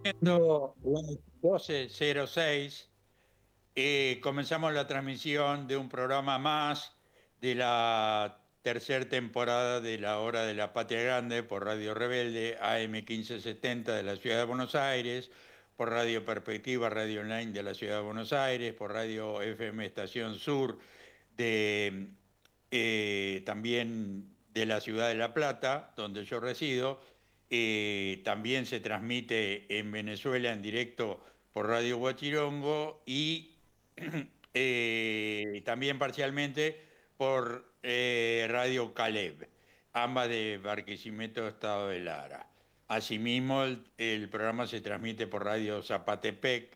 Siendo las 12:06, comenzamos la transmisión de un programa más de la tercera temporada de La Hora de la Patria Grande por Radio Rebelde, AM 1570 de la Ciudad de Buenos Aires, por Radio Perspectiva, Radio Online de la Ciudad de Buenos Aires, por Radio FM Estación Sur de también de la ciudad de La Plata, donde yo resido. También se transmite en Venezuela en directo por Radio Huachirongo y también parcialmente por Radio Caleb, ambas de Barquisimeto, Estado de Lara. Asimismo, el programa se transmite por Radio Zapatepec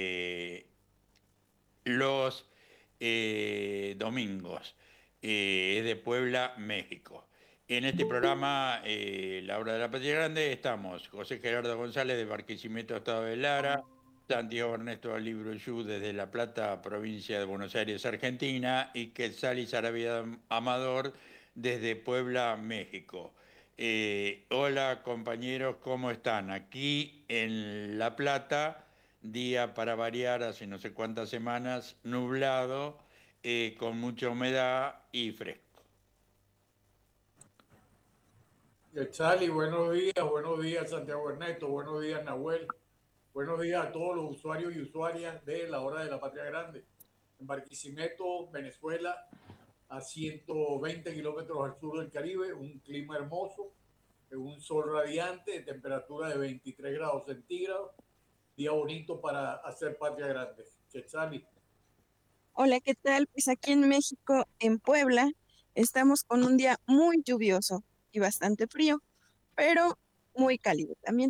los domingos. Es de Puebla, México. En este programa, La Hora de la Patria Grande, estamos José Gerardo González de Barquisimeto, Estado de Lara, Santiago Ernesto Alibruyú desde La Plata, provincia de Buenos Aires, Argentina, y Quetzal Sarabia Amador desde Puebla, México. Hola compañeros, ¿cómo están? Aquí en La Plata, día para variar, hace no sé cuántas semanas, nublado, con mucha humedad y fresco. Charlie, buenos días Santiago Ernesto, buenos días Nahuel, buenos días a todos los usuarios y usuarias de la Hora de la Patria Grande. En Barquisimeto, Venezuela, a 120 kilómetros al sur del Caribe, un clima hermoso, un sol radiante, temperatura de 23 grados centígrados, día bonito para hacer Patria Grande. Charlie. Hola, ¿qué tal? Pues aquí en México, en Puebla, estamos con un día muy lluvioso y bastante frío, pero muy cálido también.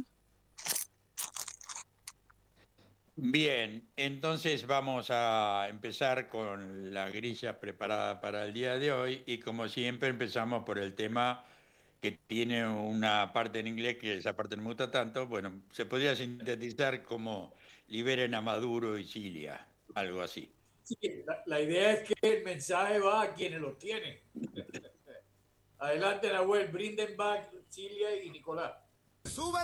Bien, entonces vamos a empezar con la grilla preparada para el día de hoy y como siempre empezamos por el tema que tiene una parte en inglés que esa parte no me gusta tanto. Bueno, se podría sintetizar como liberen a Maduro y Cilia, algo así. Sí, la idea es que el mensaje va a quienes lo tienen. Adelante, Nahuel, Brindenbach, Cilia y Nicolás. Sube